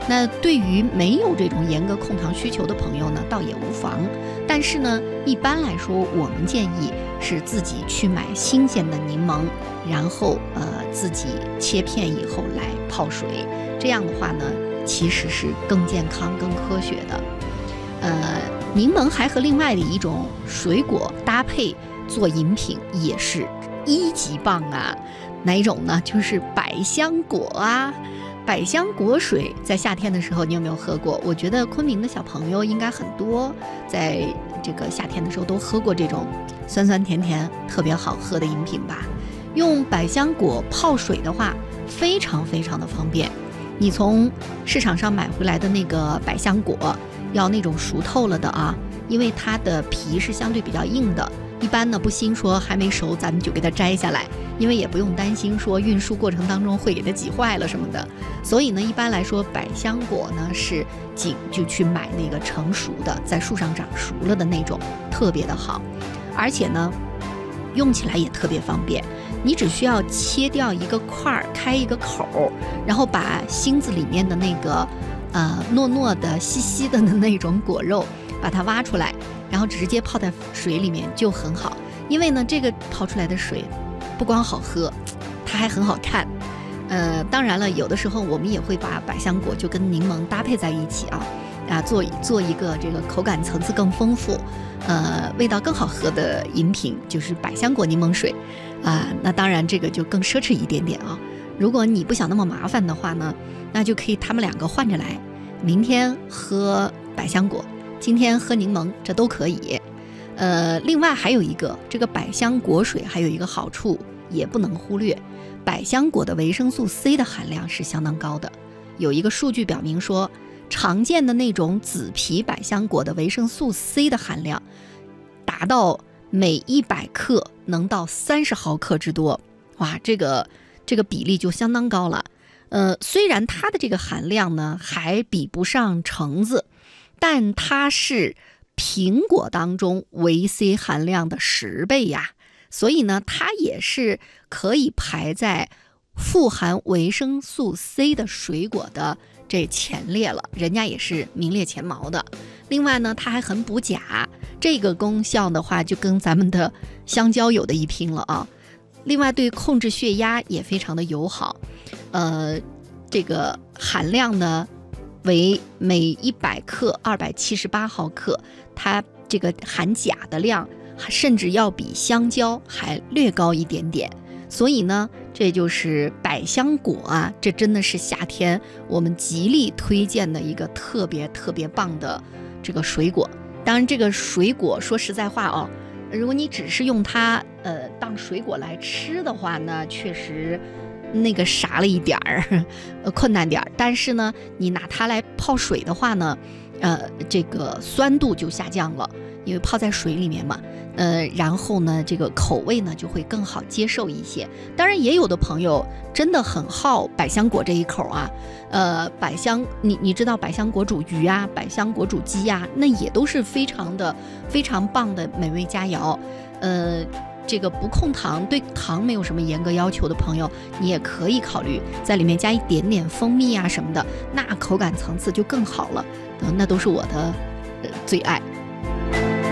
那对于没有这种严格控糖需求的朋友呢，倒也无妨。但是呢，一般来说，我们建议是自己去买新鲜的柠檬，然后自己切片以后来泡水。这样的话呢，其实是更健康、更科学的。柠檬还和另外的一种水果搭配做饮品，也是1级棒啊！哪一种呢？就是百香果啊。百香果水在夏天的时候，你有没有喝过？我觉得昆明的小朋友应该很多，在这个夏天的时候都喝过这种酸酸甜甜、特别好喝的饮品吧。用百香果泡水的话，非常非常的方便。你从市场上买回来的那个百香果，要那种熟透了的啊，因为它的皮是相对比较硬的。一般呢，不兴说还没熟，咱们就给它摘下来，因为也不用担心说运输过程当中会给它挤坏了什么的。所以呢，一般来说，百香果呢是就去买那个成熟的，在树上长熟了的那种，特别的好。而且呢，用起来也特别方便。你只需要切掉一个块儿，开一个口，然后把芯子里面的那个糯糯的、细细的那种果肉，把它挖出来。然后直接泡在水里面就很好，因为呢，这个泡出来的水不光好喝，它还很好看。当然了，有的时候我们也会把百香果就跟柠檬搭配在一起做一个这个口感层次更丰富，味道更好喝的饮品，就是百香果柠檬水那当然这个就更奢侈一点点啊。如果你不想那么麻烦的话呢，那就可以他们2个换着来，明天喝百香果，今天喝柠檬，这都可以。另外还有一个，这个百香果水还有一个好处也不能忽略，百香果的维生素 C 的含量是相当高的。有一个数据表明说，常见的那种紫皮百香果的维生素 C 的含量达到每100克能到30毫克之多。哇，这个比例就相当高了。虽然它的这个含量呢还比不上橙子，但它是苹果当中维 C 含量的10倍呀，所以呢，它也是可以排在富含维生素 C 的水果的这前列了，人家也是名列前茅的。另外呢，它还很补钾，这个功效的话，就跟咱们的香蕉有的一拼了啊。另外，对控制血压也非常的友好，这个含量呢为每100克278毫克，它这个含钾的量甚至要比香蕉还略高一点点。所以呢，这就是百香果这真的是夏天我们极力推荐的一个特别特别棒的这个水果。当然这个水果说实在话如果你只是用它当水果来吃的话呢，确实那个傻了一点儿，困难点儿。但是呢，你拿它来泡水的话呢，这个酸度就下降了，因为泡在水里面嘛。然后呢，这个口味呢就会更好接受一些。当然，也有的朋友真的很好百香果这一口百香，你知道百香果煮鱼百香果煮鸡那也都是非常棒的美味佳肴。这个不控糖，对糖没有什么严格要求的朋友，你也可以考虑在里面加一点点蜂蜜什么的，那口感层次就更好了。那都是我的最爱。